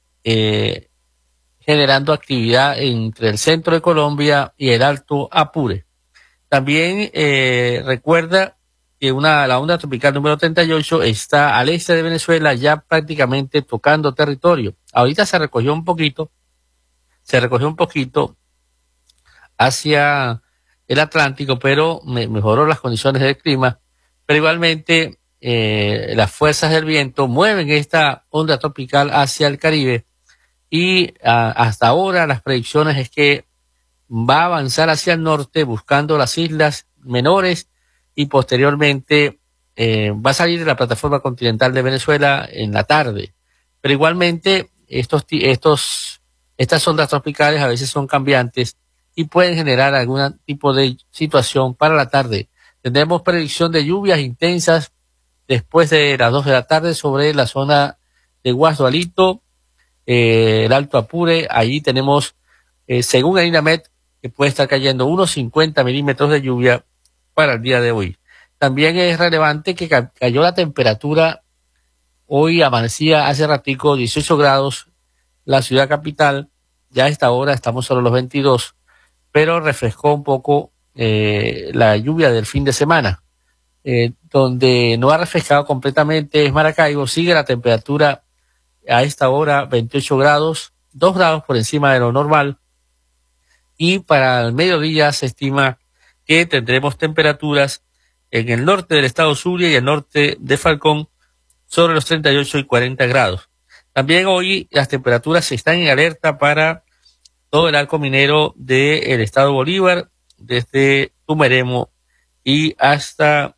D: generando actividad entre el centro de Colombia y el Alto Apure. También recuerda que la onda tropical número 38 está al este de Venezuela, ya prácticamente tocando territorio. Ahorita se recogió un poquito hacia el Atlántico, pero mejoró las condiciones del clima, pero igualmente las fuerzas del viento mueven esta onda tropical hacia el Caribe y hasta ahora las predicciones es que va a avanzar hacia el norte buscando las islas menores y posteriormente va a salir de la plataforma continental de Venezuela en la tarde. Pero igualmente estas ondas tropicales a veces son cambiantes y pueden generar algún tipo de situación para la tarde. Tendremos predicción de lluvias intensas después de las 2 de la tarde sobre la zona de Guasdualito, el Alto Apure. Allí tenemos, según el INAMED, que puede estar cayendo unos 50 milímetros de lluvia para el día de hoy. También es relevante que cayó la temperatura. Hoy amanecía hace ratico 18 grados la ciudad capital. Ya a esta hora estamos sobre los 22, pero refrescó un poco la lluvia del fin de semana. Donde no ha refrescado completamente es Maracaibo. Sigue la temperatura a esta hora 28 grados, 2 grados por encima de lo normal. Y para el mediodía se estima que tendremos temperaturas en el norte del estado Zulia y el norte de Falcón sobre los 38 y 40 grados. También hoy las temperaturas están en alerta para todo el arco minero del estado Bolívar, desde Tumeremo y hasta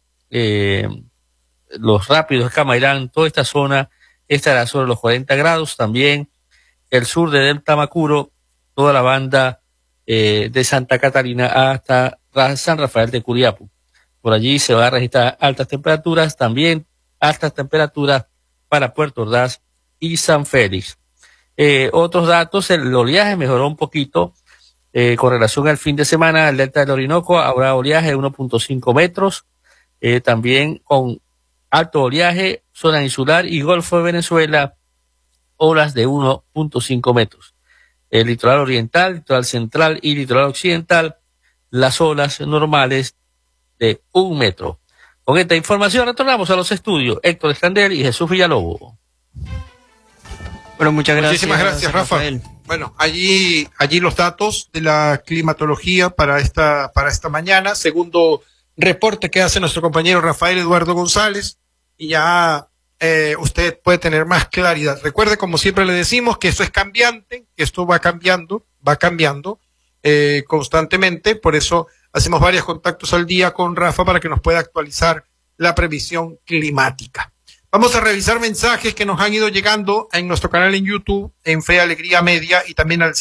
D: los rápidos de Camairán. Toda esta zona estará sobre los 40 grados. También el sur de Delta Macuro, toda la banda de Santa Catarina hasta San Rafael de Curiapu. Por allí se va a registrar altas temperaturas, también altas temperaturas para Puerto Ordaz y San Félix. Otros datos, el oleaje mejoró un poquito con relación al fin de semana. El delta del Orinoco habrá oleaje de 1.5 metros, también con alto oleaje, zona insular y Golfo de Venezuela, olas de 1.5 metros. El litoral oriental, litoral central y litoral occidental, las olas normales de 1 metro. Con esta información retornamos a los estudios. Héctor Escandel y Jesús Villalobos.
B: Bueno, muchas gracias.
C: Muchísimas gracias, Rafa.
B: Rafael.
C: Bueno, allí los datos de la climatología para esta mañana. Segundo reporte que hace nuestro compañero Rafael Eduardo González y ya usted puede tener más claridad. Recuerde, como siempre le decimos, que esto es cambiante, que esto va cambiando constantemente, por eso hacemos varios contactos al día con Rafa para que nos pueda actualizar la previsión climática. Vamos a revisar mensajes que nos han ido llegando en nuestro canal en YouTube, en Fe Alegría Media, y también al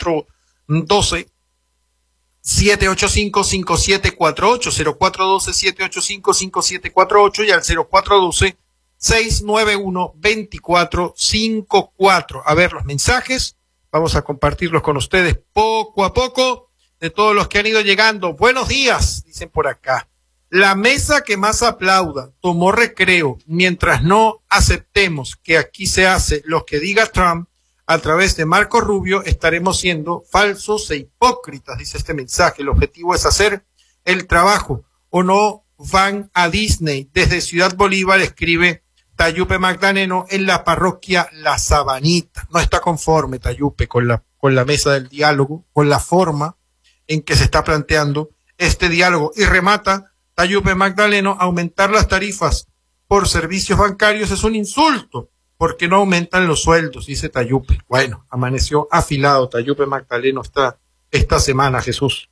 C: 0412-785-5748, 0412-785-5748 y al 0412-691-2454. A ver los mensajes, vamos a compartirlos con ustedes poco a poco, de todos los que han ido llegando. Buenos días, dicen por acá. La mesa que más aplauda tomó recreo mientras no aceptemos que aquí se hace lo que diga Trump a través de Marco Rubio, estaremos siendo falsos e hipócritas, dice este mensaje. El objetivo es hacer el trabajo o no van a Disney. Desde Ciudad Bolívar escribe Tayupe Magdaleno en la parroquia La Sabanita. No está conforme Tayupe con la mesa del diálogo, con la forma en que se está planteando este diálogo, y remata Tayupe Magdaleno: aumentar las tarifas por servicios bancarios es un insulto, porque no aumentan los sueldos, dice Tayupe. Bueno, amaneció afilado Tayupe Magdaleno esta semana, Jesús.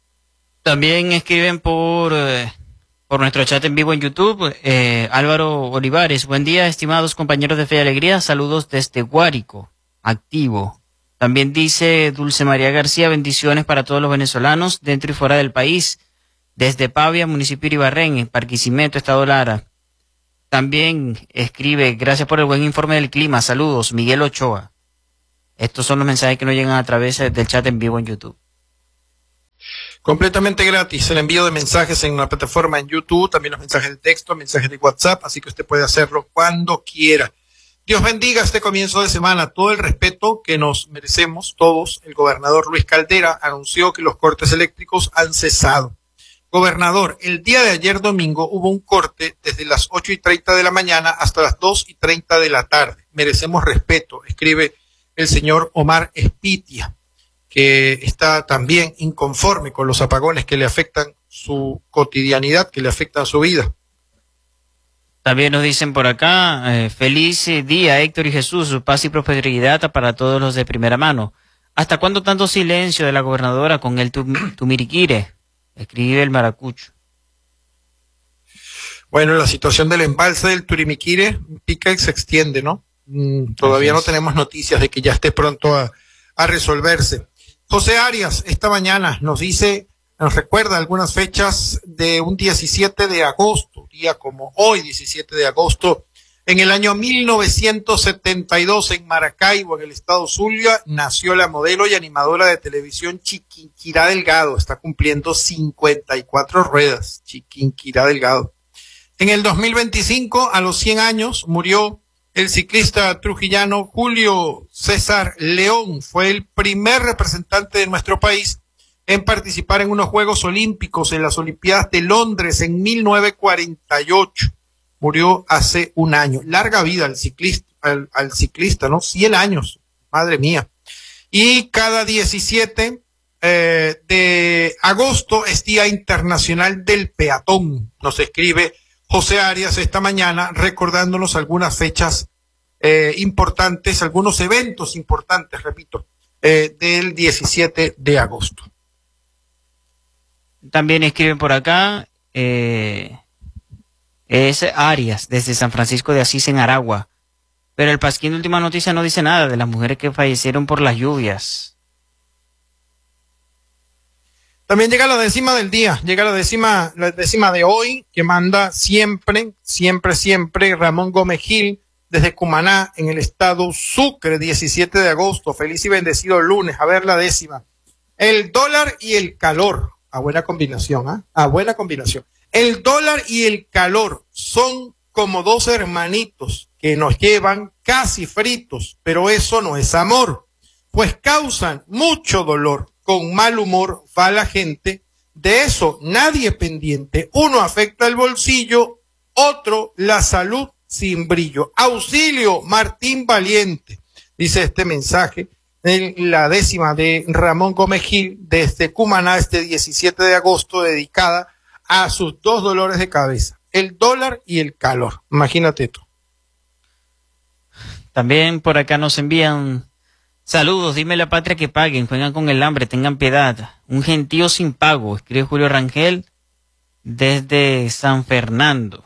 B: También escriben por nuestro chat en vivo en YouTube, Álvaro Olivares: buen día, estimados compañeros de Fe y Alegría, saludos desde Guárico, activo. También dice Dulce María García: bendiciones para todos los venezolanos dentro y fuera del país. Desde Pavia, municipio de Ibarren, en Barquisimeto, Estado Lara. También escribe: gracias por el buen informe del clima, saludos, Miguel Ochoa. Estos son los mensajes que nos llegan a través del chat en vivo en YouTube.
C: Completamente gratis el envío de mensajes en la plataforma en YouTube, también los mensajes de texto, mensajes de WhatsApp, así que usted puede hacerlo cuando quiera. Dios bendiga este comienzo de semana, todo el respeto que nos merecemos todos. El gobernador Luis Caldera anunció que los cortes eléctricos han cesado. Gobernador, el día de ayer domingo hubo un corte desde las 8:30 de la mañana hasta las 2:30 de la tarde. Merecemos respeto, escribe el señor Omar Espitia, que está también inconforme con los apagones que le afectan su cotidianidad, que le afectan su vida.
B: También nos dicen por acá: feliz día, Héctor y Jesús, paz y prosperidad para todos los de primera mano. ¿Hasta cuándo tanto silencio de la gobernadora con el Tumiriquire? Escribe el Maracucho.
C: Bueno, la situación del embalse del Turimiquire pica y se extiende, ¿no? Todavía no tenemos noticias de que ya esté pronto a resolverse. José Arias, esta mañana nos recuerda algunas fechas de un 17 de agosto, día como hoy, 17 de agosto, en el año 1972, en Maracaibo, en el estado Zulia, nació la modelo y animadora de televisión Chiquinquirá Delgado. Está cumpliendo 54 ruedas, Chiquinquirá Delgado. En el 2025, a los 100 años, murió el ciclista trujillano Julio César León. Fue el primer representante de nuestro país en participar en unos Juegos Olímpicos, en las Olimpiadas de Londres en 1948. Murió hace un año. Larga vida al ciclista, ¿no? 100 años, madre mía. Y cada 17 de agosto es Día Internacional del Peatón. Nos escribe José Arias esta mañana recordándonos algunas fechas importantes, algunos eventos importantes, repito, del 17 de agosto.
B: También escriben por acá, es Arias, desde San Francisco de Asís, en Aragua. Pero el Pasquín de Última Noticia no dice nada de las mujeres que fallecieron por las lluvias.
C: También llega la décima del día, llega la décima de hoy, que manda siempre Ramón Gómez Gil, desde Cumaná, en el estado Sucre, 17 de agosto. Feliz y bendecido lunes. A ver la décima. El dólar y el calor. A buena combinación, ¿ah? A buena combinación. El dólar y el calor son como dos hermanitos que nos llevan casi fritos, pero eso no es amor, pues causan mucho dolor. Con mal humor va la gente, de eso nadie pendiente. Uno afecta el bolsillo, otro la salud sin brillo. Auxilio, Martín Valiente, dice este mensaje en la décima de Ramón Gómez Gil desde Cumaná, este 17 de agosto, dedicada a sus dos dolores de cabeza, el dólar y el calor. Imagínate tú.
B: También por acá nos envían saludos, dime la patria que paguen, juegan con el hambre, tengan piedad. Un gentío sin pago, escribe Julio Rangel desde San Fernando.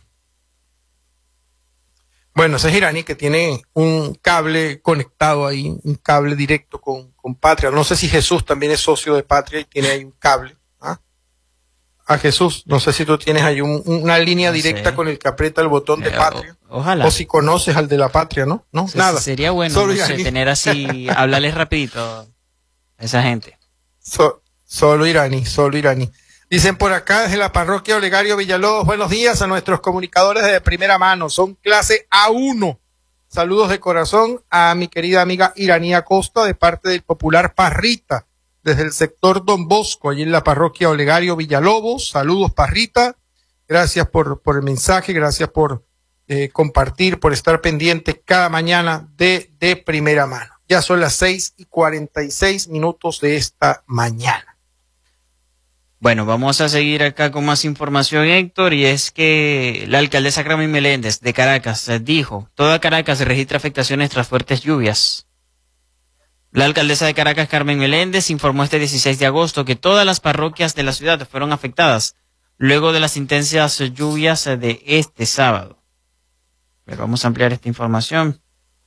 C: Bueno, ese es Irani que tiene un cable conectado ahí, un cable directo con Patria. No sé si Jesús también es socio de Patria y tiene ahí un cable. A Jesús, no sé si tú tienes ahí una línea directa con el que aprieta el botón de Patria.
B: Ojalá.
C: O si conoces al de la Patria, ¿no? No,
B: Sí,
C: nada.
B: Sería bueno
C: Solo
B: no sé, tener así, hablarles rapidito a esa gente.
C: Solo Irani. Dicen por acá desde la parroquia Olegario Villalobos, buenos días a nuestros comunicadores de primera mano, son clase A1. Saludos de corazón a mi querida amiga Iranía Costa de parte del popular Parrita, desde el sector Don Bosco, allí en la parroquia Olegario Villalobos. Saludos, Parrita. Gracias por el mensaje, gracias por compartir, por estar pendiente cada mañana de primera mano. Ya son las 6:46 de esta mañana.
B: Bueno, vamos a seguir acá con más información, Héctor, y es que la alcaldesa Carmen Meléndez de Caracas dijo, toda Caracas registra afectaciones tras fuertes lluvias. La alcaldesa de Caracas, Carmen Meléndez, informó este 16 de agosto que todas las parroquias de la ciudad fueron afectadas luego de las intensas lluvias de este sábado. Pero vamos a ampliar esta información.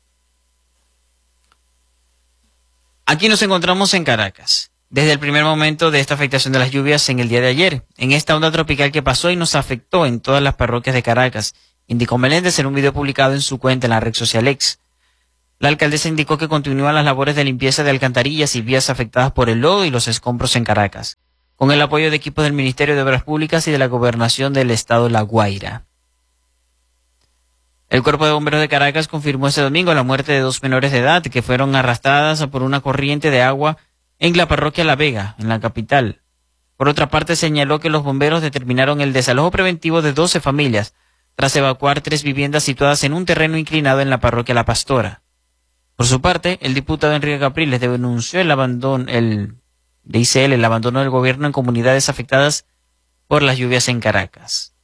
B: Aquí nos encontramos en Caracas, desde el primer momento de esta afectación de las lluvias en el día de ayer, en esta onda tropical que pasó y nos afectó en todas las parroquias de Caracas, indicó Meléndez en un video publicado en su cuenta en la red social X. La alcaldesa indicó que continúan las labores de limpieza de alcantarillas y vías afectadas por el lodo y los escombros en Caracas, con el apoyo de equipos del Ministerio de Obras Públicas y de la Gobernación del Estado La Guaira. El Cuerpo de Bomberos de Caracas confirmó este domingo la muerte de 2 menores de edad que fueron arrastradas por una corriente de agua en la parroquia La Vega, en la capital. Por otra parte, señaló que los bomberos determinaron el desalojo preventivo de 12 familias, tras evacuar 3 viviendas situadas en un terreno inclinado en la parroquia La Pastora. Por su parte, el diputado Enrique Capriles denunció el abandono del gobierno en comunidades afectadas por las lluvias en Caracas.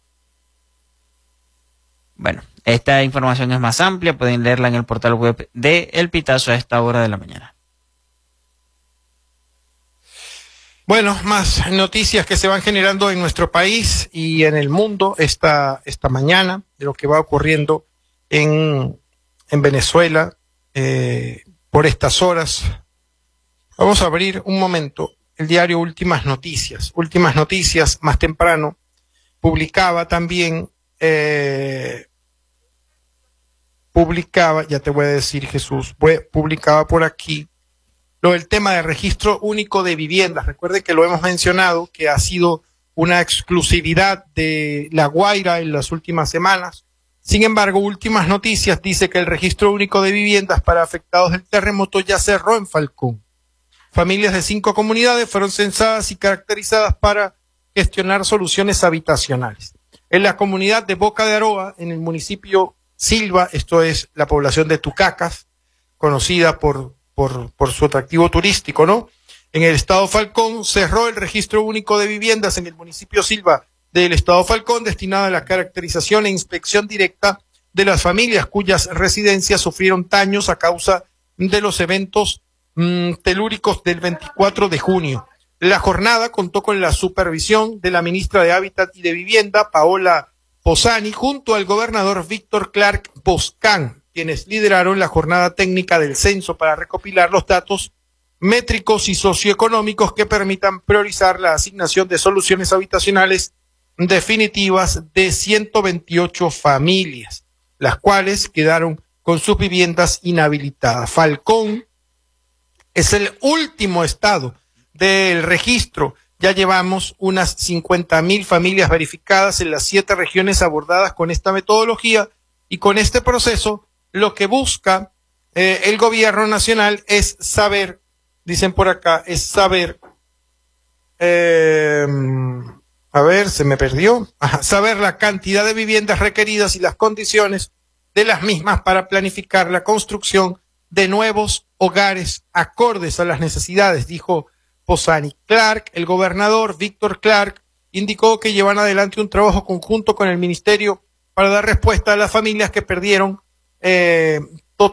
B: Bueno, esta información es más amplia, pueden leerla en el portal web de El Pitazo a esta hora de la mañana.
C: Bueno, más noticias que se van generando en nuestro país y en el mundo esta mañana, de lo que va ocurriendo en Venezuela por estas horas. Vamos a abrir un momento el diario Últimas Noticias. Últimas Noticias, más temprano, publicaba también, ya te voy a decir, Jesús, publicaba por aquí lo del tema del registro único de viviendas. Recuerde que lo hemos mencionado, que ha sido una exclusividad de La Guaira en las últimas semanas. Sin embargo, Últimas Noticias dice que el registro único de viviendas para afectados del terremoto ya cerró en Falcón. Familias de 5 comunidades fueron censadas y caracterizadas para gestionar soluciones habitacionales. En la comunidad de Boca de Aroa, en el municipio Silva, esto es la población de Tucacas, conocida por su atractivo turístico, ¿no? En el estado Falcón cerró el registro único de viviendas en el municipio Silva del estado Falcón, destinado a la caracterización e inspección directa de las familias cuyas residencias sufrieron daños a causa de los eventos telúricos del 24 de junio. La jornada contó con la supervisión de la ministra de Hábitat y de Vivienda, Paola Posani, junto al gobernador Víctor Clark Boscán, quienes lideraron la jornada técnica del censo para recopilar los datos métricos y socioeconómicos que permitan priorizar la asignación de soluciones habitacionales definitivas de 128 familias, las cuales quedaron con sus viviendas inhabilitadas. Falcón es el último estado del registro. Ya llevamos unas 50.000 familias verificadas en las 7 regiones abordadas con esta metodología, y con este proceso lo que busca el gobierno nacional es saber, dicen por acá, es saber, a ver, se me perdió, saber la cantidad de viviendas requeridas y las condiciones de las mismas para planificar la construcción de nuevos hogares acordes a las necesidades, dijo Posani. Clark, el gobernador Víctor Clark, indicó que llevan adelante un trabajo conjunto con el ministerio para dar respuesta a las familias que perdieron que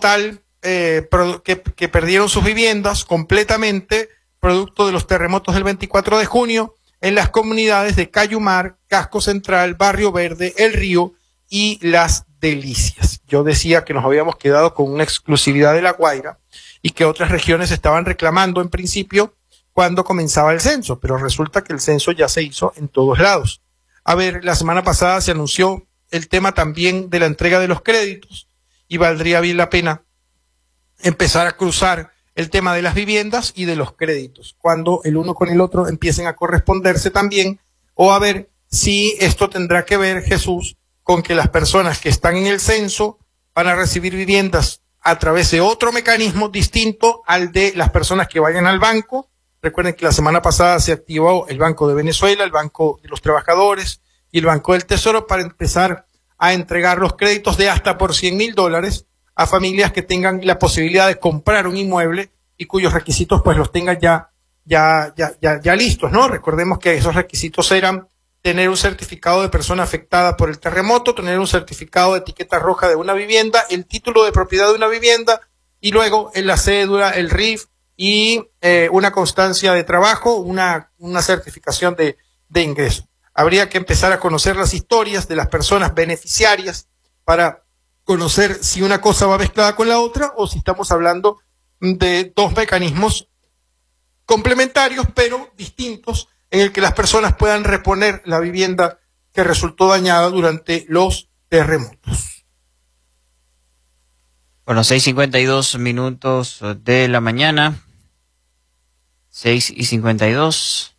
C: perdieron sus viviendas completamente producto de los terremotos del 24 de junio en las comunidades de Cayumar, Casco Central, Barrio Verde, El Río y Las Delicias. Yo decía que nos habíamos quedado con una exclusividad de La Guaira y que otras regiones estaban reclamando en principio cuando comenzaba el censo, pero resulta que el censo ya se hizo en todos lados. A ver, la semana pasada se anunció el tema también de la entrega de los créditos y valdría bien la pena empezar a cruzar el tema de las viviendas y de los créditos, cuando el uno con el otro empiecen a corresponderse también, o a ver si esto tendrá que ver, Jesús, con que las personas que están en el censo van a recibir viviendas a través de otro mecanismo distinto al de las personas que vayan al banco. Recuerden que la semana pasada se activó el Banco de Venezuela, el Banco de los Trabajadores y el Banco del Tesoro para empezar a entregar los créditos de hasta por $100,000 a familias que tengan la posibilidad de comprar un inmueble y cuyos requisitos pues los tengan ya listos, ¿no? Recordemos que esos requisitos eran tener un certificado de persona afectada por el terremoto, tener un certificado de etiqueta roja de una vivienda, el título de propiedad de una vivienda y luego en la cédula, el RIF y una constancia de trabajo, una certificación de ingreso. Habría que empezar a conocer las historias de las personas beneficiarias para conocer si una cosa va mezclada con la otra o si estamos hablando de dos mecanismos complementarios pero distintos en el que las personas puedan reponer la vivienda que resultó dañada durante los terremotos.
B: Bueno, 6:52 de la mañana. 6:52.